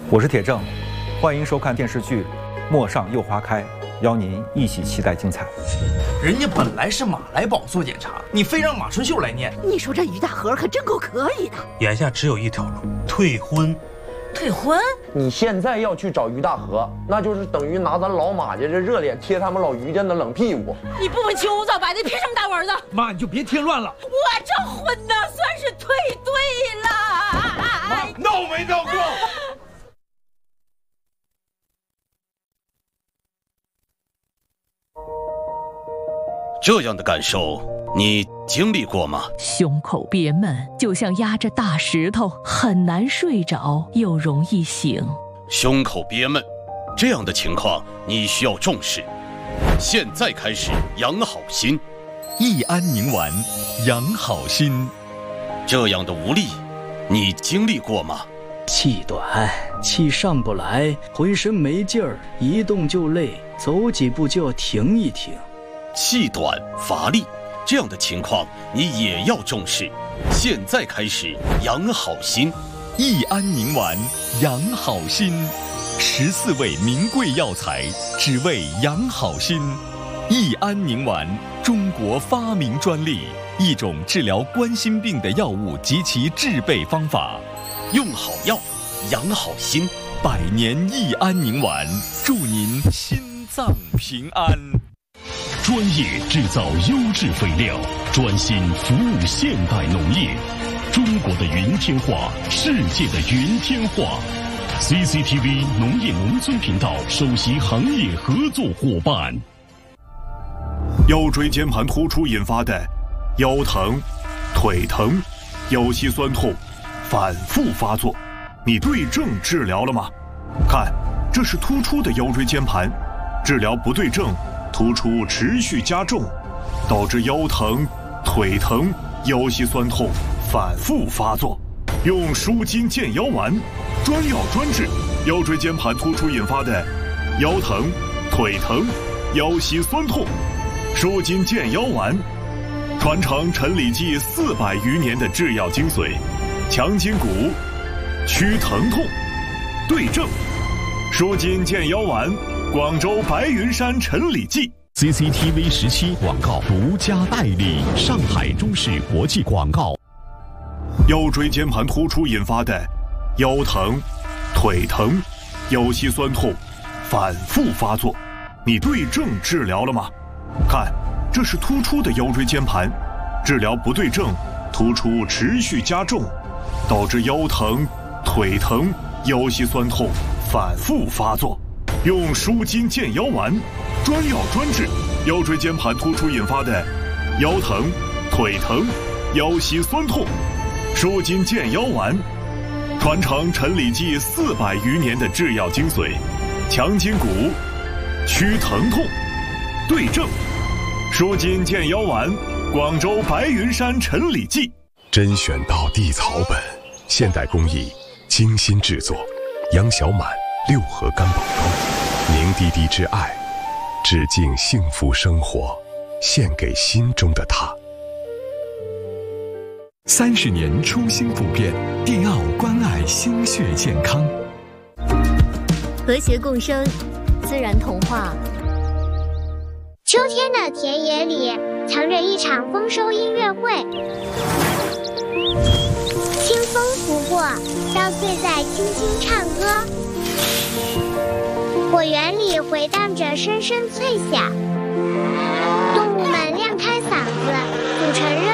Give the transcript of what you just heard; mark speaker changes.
Speaker 1: 我是铁正，欢迎收看电视剧《陌上又花开》，邀您一起期待精彩。
Speaker 2: 人家本来是马来宝做检查，你非让马春秀来念。
Speaker 3: 你说这于大河可真够可以的。
Speaker 4: 眼下只有一条路，退婚。
Speaker 3: 退婚？
Speaker 5: 你现在要去找于大河，那就是等于拿咱老马家这热脸贴他们老于家的冷屁股。
Speaker 3: 你不问青红皂白的，凭什么打我儿子？
Speaker 6: 妈，你就别添乱了。
Speaker 3: 我这婚呢，算是退对了。
Speaker 6: 妈，闹没闹够？
Speaker 7: 这样的感受，你经历过吗？
Speaker 8: 胸口憋闷，就像压着大石头，很难睡着，又容易醒。
Speaker 7: 胸口憋闷，这样的情况你需要重视。现在开始养好心，
Speaker 9: 益安宁丸，养好心。
Speaker 7: 这样的无力，你经历过吗？
Speaker 10: 气短，气上不来，浑身没劲儿，一动就累，走几步就要停一停。
Speaker 7: 气短乏力，这样的情况你也要重视。现在开始养好心，
Speaker 9: 益安宁丸，养好心。14味名贵药材，只为养好心。益安宁丸，中国发明专利，一种治疗冠心病的药物及其制备方法。
Speaker 7: 用好药，养好心。
Speaker 9: 100年益安宁丸，祝您心脏平安。
Speaker 11: 专业制造优质肥料，专心服务现代农业。中国的云天化，世界的云天化。CCTV 农业农村频道首席行业合作伙伴。
Speaker 12: 腰椎间盘突出引发的腰疼、腿疼、腰膝酸痛反复发作，你对症治疗了吗？看，这是突出的腰椎间盘，治疗不对症，突出持续加重，导致腰疼、腿疼、腰膝酸痛反复发作。用舒筋健腰丸，专药专治腰椎间盘突出引发的腰疼、腿疼、腰膝酸痛。舒筋健腰丸，传承陈李济400余年的制药精髓，强筋骨，祛疼痛，对症。舒筋健腰丸，广州白云山陈李济。
Speaker 11: CCTV 17广告独家代理，上海中视国际广告。
Speaker 12: 腰椎间盘突出引发的腰疼、腿疼、腰膝酸痛反复发作，你对症治疗了吗？看，这是突出的腰椎间盘，治疗不对症，突出持续加重，导致腰疼、腿疼、腰膝酸痛反复发作。用舒筋健腰丸，专药专治腰椎间盘突出引发的腰疼、腿疼、腰膝酸痛。舒筋健腰丸，传承陈李济400余年的制药精髓，强筋骨，祛疼痛，对症。舒筋健腰丸，广州白云山陈李济。
Speaker 13: 甄选到地草本，现代工艺，精心制作。杨小满6合干宝膏，凝滴滴之爱，致敬幸福生活，献给心中的他。
Speaker 9: 30年初心不变，迪奥关爱心血健康。
Speaker 14: 和谐共生，自然童话。
Speaker 15: 秋天的田野里藏着一场丰收音乐会，清风拂过，稻穗在轻轻唱歌，果园里回荡着声声脆响。